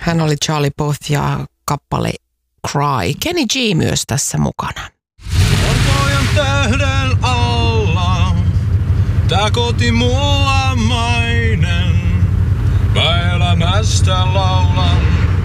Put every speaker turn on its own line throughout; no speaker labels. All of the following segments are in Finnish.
Hän oli Charlie Puth ja kappale Cry. Kenny G myös tässä mukana.
Valkojan tähden alla, tää koti mulla mainen. Mä elämästä laulan,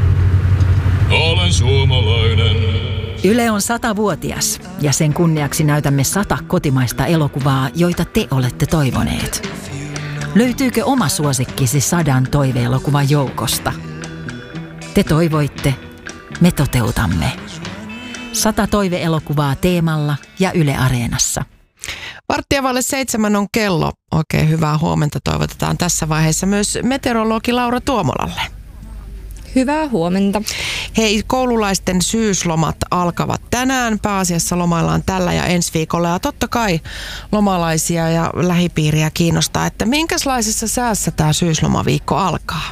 olen suomalainen.
Yle on 100-vuotias ja sen kunniaksi näytämme 100 kotimaista elokuvaa, joita te olette toivoneet. Löytyykö oma suosikkisi 100 toiveelokuvan joukosta? Te toivoitte, me toteutamme. 100 toiveelokuvaa Teemalla ja Yle Areenassa.
6:45 on kello. Oikein hyvää huomenta toivotetaan tässä vaiheessa myös meteorologi Laura Tuomolalle.
Hyvää huomenta.
Hei, koululaisten syyslomat alkavat tänään. Pääasiassa lomaillaan tällä ja ensi viikolla. Ja totta kai lomalaisia ja lähipiiriä kiinnostaa, että minkälaisessa säässä tämä syyslomaviikko alkaa?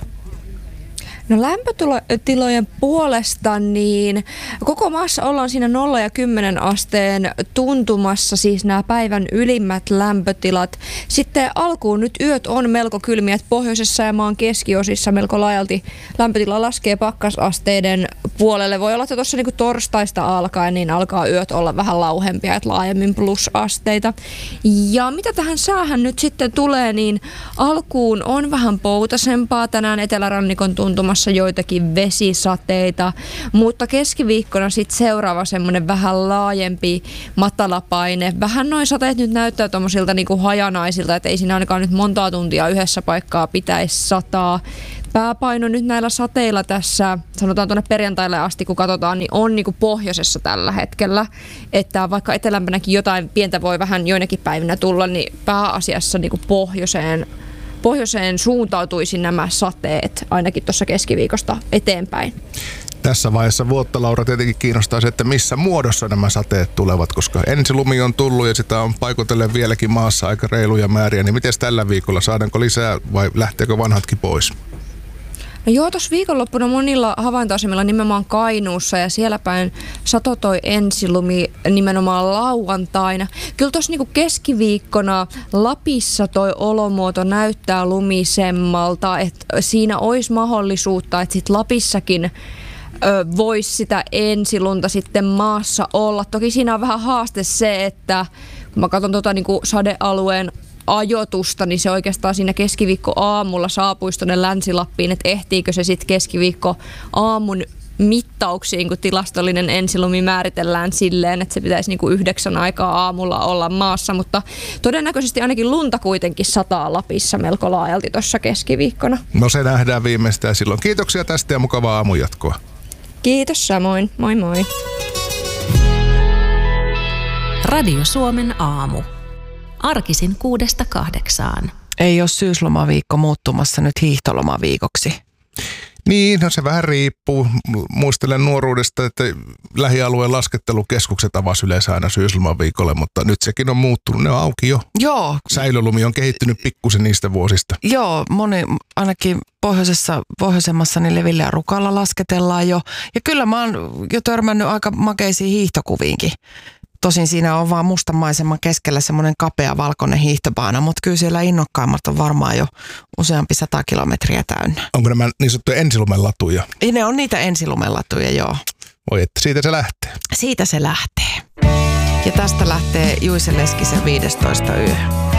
No lämpötilojen puolesta niin koko maassa ollaan siinä 0 ja 10 asteen tuntumassa, siis nämä päivän ylimmät lämpötilat. Sitten alkuun nyt yöt on melko kylmiä, että pohjoisessa ja maan keskiosissa melko laajalti lämpötila laskee pakkasasteiden puolelle. Voi olla, että tuossa niinku torstaista alkaen niin alkaa yöt olla vähän lauhempia, että laajemmin plusasteita. Ja mitä tähän säähän nyt sitten tulee, niin alkuun on vähän poutasempaa tänään etelärannikon tuntumassa. Joitakin vesisateita, mutta keskiviikkona sitten seuraava semmoinen vähän laajempi matalapaine. Vähän noin sateet nyt näyttää tommosilta niinku hajanaisilta, että ei siinä ainakaan nyt montaa tuntia yhdessä paikkaa pitäisi sataa. Pääpaino nyt näillä sateilla tässä, sanotaan tuonne perjantaille asti, kun katsotaan, niin on niinku pohjoisessa tällä hetkellä. Että vaikka etelämpänäkin jotain pientä voi vähän joinakin päivinä tulla, niin pääasiassa niinku pohjoiseen suuntautuisi nämä sateet ainakin tuossa keskiviikosta eteenpäin.
Tässä vaiheessa vuotta, Laura, tietenkin kiinnostaa se, että missä muodossa nämä sateet tulevat, koska ensilumi on tullut ja sitä on paikotellen vieläkin maassa aika reiluja määriä. Niin miten tällä viikolla? Saadaanko lisää vai lähteekö vanhatkin pois?
No joo, tuossa viikonloppuna monilla havaintoasemilla nimenomaan Kainuussa ja siellä päin sato toi ensilumi nimenomaan lauantaina. Kyllä tuossa niinku keskiviikkona Lapissa toi olomuoto näyttää lumisemmalta, että siinä olisi mahdollisuutta, että sit Lapissakin voisi sitä ensilunta sitten maassa olla. Toki siinä on vähän haaste se, että kun mä katson niinku sadealueen ajoitusta, niin se oikeastaan siinä keskiviikko aamulla saapuisi tuonne Länsi-Lappiin, että ehtiikö se sitten keskiviikko aamun mittauksiin, kun tilastollinen ensilumi määritellään silleen, että se pitäisi niinku 9 aikaa aamulla olla maassa, mutta todennäköisesti ainakin lunta kuitenkin sataa Lapissa melko laajalti tuossa keskiviikkona.
No se nähdään viimeistään silloin. Kiitoksia tästä ja mukavaa aamunjatkoa.
Kiitos samoin. Moi moi.
Radio Suomen aamu. Arkisin 6-8.
Ei ole syyslomaviikko muuttumassa nyt hiihtolomaviikoksi.
Niin, no se vähän riippuu. Muistelen nuoruudesta, että lähialueen laskettelukeskukset avasi yleensä aina syyslomaviikolle, mutta nyt sekin on muuttunut. Ne on auki jo.
Joo.
Säilölumi on kehittynyt pikkusen niistä vuosista.
Joo, moni ainakin pohjoisemmassa niin Levillä ja Rukalla lasketellaan jo. Ja kyllä mä oon jo törmännyt aika makeisiin hiihtokuviinkin. Tosin siinä on vaan mustan maiseman keskellä semmoinen kapea valkoinen hiihtobaana, mutta kyllä siellä innokkaimmat on varmaan jo useampi 100 kilometriä täynnä.
Onko nämä niin sanottuja ensilumelatuja?
Ne on niitä ensilumelatuja, joo.
Voi että siitä se lähtee.
Siitä se lähtee. Ja tästä lähtee Juise Leskisen 15 yö.